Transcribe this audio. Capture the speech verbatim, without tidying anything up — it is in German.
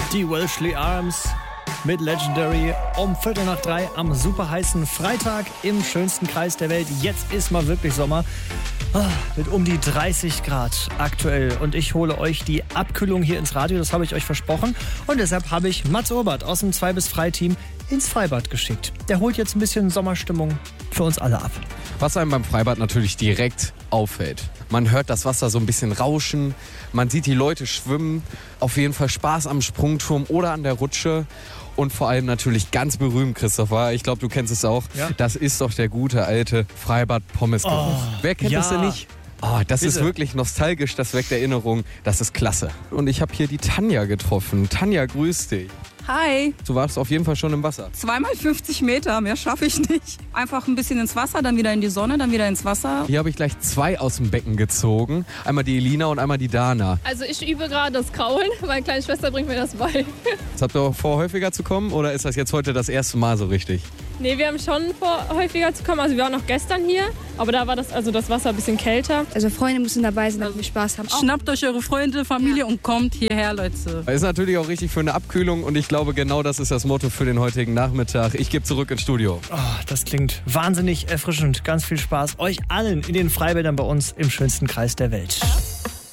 Die Welshly Arms mit Legendary um Viertel nach drei am super heißen Freitag im schönsten Kreis der Welt. Jetzt ist mal wirklich Sommer. Ah, mit um die dreißig Grad aktuell. Und ich hole euch die Abkühlung hier ins Radio, das habe ich euch versprochen. Und deshalb habe ich Mats Obert aus dem zwei bis frei Team ins Freibad geschickt. Der holt jetzt ein bisschen Sommerstimmung für uns alle ab. Was einem beim Freibad natürlich direkt auffällt. Man hört das Wasser so ein bisschen rauschen, man sieht die Leute schwimmen, auf jeden Fall Spaß am Sprungturm oder an der Rutsche und vor allem natürlich ganz berühmt, Christopher, ich glaube, du kennst es auch, ja. Das ist doch der gute alte Freibad-Pommes-Geruch. Oh, Wer kennt ja. das denn nicht? Oh, das Bitte. Ist wirklich nostalgisch, das weckt Erinnerungen, das ist klasse. Und ich habe hier die Tanja getroffen. Tanja, grüß dich. Hi. Du warst auf jeden Fall schon im Wasser. Zweimal fünfzig Meter, mehr schaffe ich nicht. Einfach ein bisschen ins Wasser, dann wieder in die Sonne, dann wieder ins Wasser. Hier habe ich gleich zwei aus dem Becken gezogen. Einmal die Elina und einmal die Dana. Also ich übe gerade das Kraulen. Meine kleine Schwester bringt mir das bei. Habt ihr auch vor, häufiger zu kommen oder ist das jetzt heute das erste Mal so richtig? Nee, wir haben schon vor, häufiger zu kommen. Also wir waren noch gestern hier, aber da war das, also das Wasser ein bisschen kälter. Also Freunde müssen dabei sein, damit wir Spaß haben. Schnappt euch eure Freunde, Familie ja. und kommt hierher, Leute. Ist natürlich auch richtig für eine Abkühlung und ich glaube, genau das ist das Motto für den heutigen Nachmittag. Ich gebe zurück ins Studio. Oh, das klingt wahnsinnig erfrischend. Ganz viel Spaß euch allen in den Freibädern bei uns im schönsten Kreis der Welt.